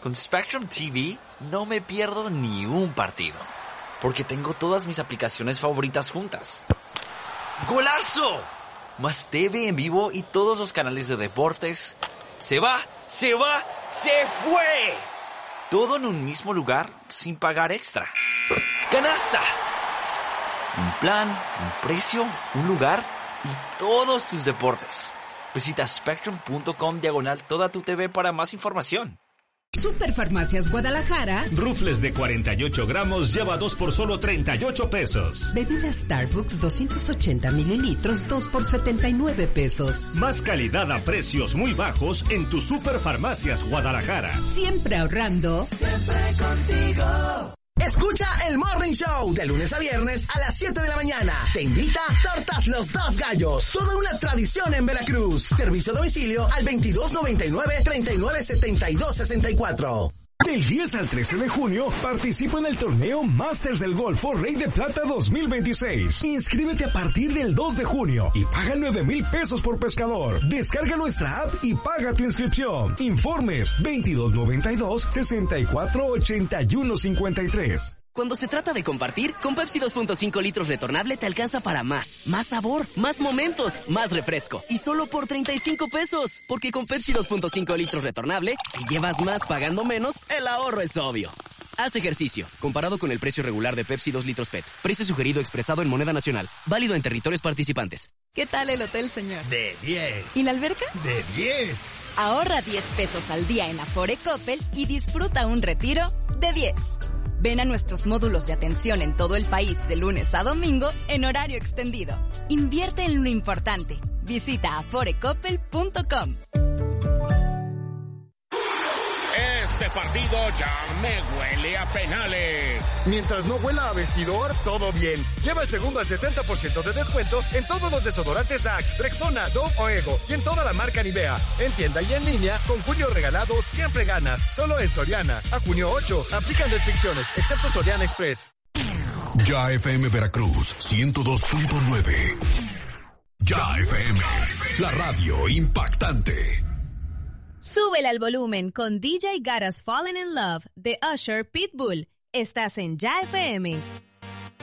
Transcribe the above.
Con Spectrum TV no me pierdo ni un partido, porque tengo todas mis aplicaciones favoritas juntas. ¡Golazo! Más TV en vivo y todos los canales de deportes. ¡Se va! ¡Se fue! Todo en un mismo lugar sin pagar extra. ¡Canasta! Un plan, un precio, un lugar y todos tus deportes. Visita spectrum.com/toda tu TV para más información. Superfarmacias Guadalajara. Rufles de 48 gramos lleva 2 por solo 38 pesos. Bebidas Starbucks 280 mililitros, 2 por 79 pesos. Más calidad a precios muy bajos en tu Superfarmacias Guadalajara. Siempre ahorrando. Siempre contigo. Escucha el Morning Show de lunes a viernes a las 7 de la mañana. Te invita Tortas Los Dos Gallos. Toda una tradición en Veracruz. Servicio a domicilio al 2299-397264. Del 10 al 13 de junio, participa en el torneo Masters del Golfo Rey de Plata 2026. Inscríbete a partir del 2 de junio y paga 9,000 pesos por pescador. Descarga nuestra app y paga tu inscripción. Informes 2292-648153. Cuando se trata de compartir, con Pepsi 2.5 litros retornable te alcanza para más. Más sabor, más momentos, más refresco. Y solo por 35 pesos. Porque con Pepsi 2.5 litros retornable, si llevas más pagando menos, el ahorro es obvio. Haz ejercicio. Comparado con el precio regular de Pepsi 2 litros PET. Precio sugerido expresado en moneda nacional. Válido en territorios participantes. ¿Qué tal el hotel, señor? De 10. ¿Y la alberca? De 10. Ahorra 10 pesos al día en Afore Coppel y disfruta un retiro de 10. Ven a nuestros módulos de atención en todo el país de lunes a domingo en horario extendido. Invierte en lo importante. Visita aforecoppel.com. Este partido ya me huele a penales. Mientras no huela a vestidor, todo bien. Lleva el segundo al 70% de descuento en todos los desodorantes Axe, Rexona, Dove o Ego y en toda la marca Nivea. En tienda y en línea, con junio regalado siempre ganas. Solo en Soriana. A junio 8. Aplican restricciones, excepto Soriana Express. Ya FM Veracruz 102.9. Ya FM, la radio impactante. Súbele al volumen con DJ Got Us Fallen in Love de Usher Pitbull. Estás en Ya FM.